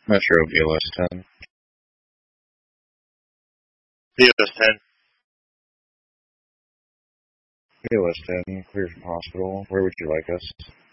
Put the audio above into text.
Metro BLS 10. BLS 10. BLS 10, clear from hospital. Where would you like us?